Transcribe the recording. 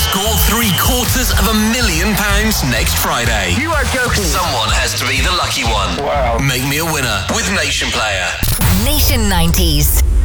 Score £750,000 next Friday. You are joking. Someone has to be the lucky one. Wow. Make me a winner with Nation Player. Nation 90s.